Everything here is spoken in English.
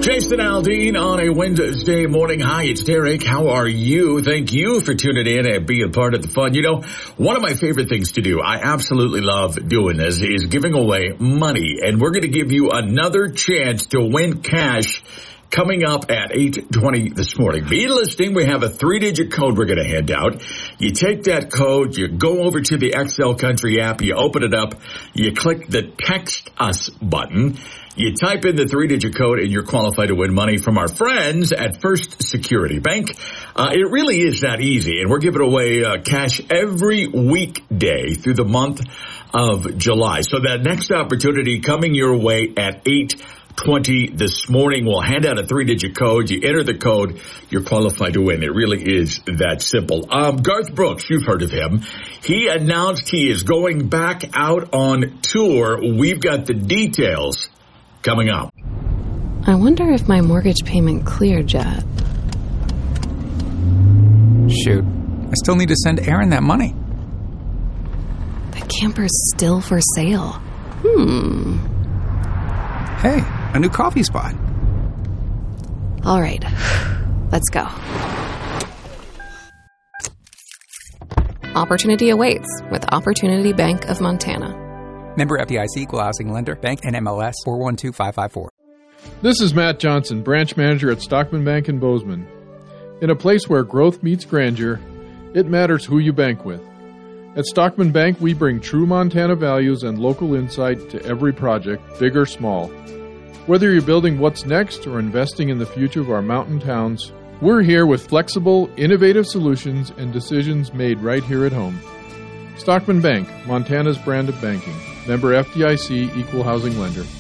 Jason Aldean on a Wednesday morning. Hi, it's Derek. How are you? Thank you for tuning in and being part of the fun. You know, one of my favorite things to do, I absolutely love doing this, is giving away money. And we're going to give you another chance to win cash coming up at 8:20 this morning. Be listening. We have a 3-digit code we're going to hand out. You take that code, you go over to the XL Country app, you open it up, you click the Text Us button. You type in the 3-digit code and you're qualified to win money from our friends at First Security Bank. It really is that easy, and we're giving away cash every weekday through the month of July. So that next opportunity coming your way at 8:20 this morning. We'll hand out a 3-digit code. You enter the code, you're qualified to win. It really is that simple. Garth Brooks, you've heard of him. He announced he is going back out on tour. We've got the details coming up. I wonder if my mortgage payment cleared yet. Shoot, I still need to send Aaron that money. The camper's still for sale. Hey, a new coffee spot. All right, let's go. Opportunity awaits with Opportunity Bank of Montana. Member FDIC, Equal Housing Lender, Bank NMLS 412554. This is Matt Johnson, branch manager at Stockman Bank in Bozeman. In a place where growth meets grandeur, it matters who you bank with. At Stockman Bank, we bring true Montana values and local insight to every project, big or small. Whether you're building what's next or investing in the future of our mountain towns, we're here with flexible, innovative solutions and decisions made right here at home. Stockman Bank, Montana's brand of banking. Member FDIC, Equal Housing Lender.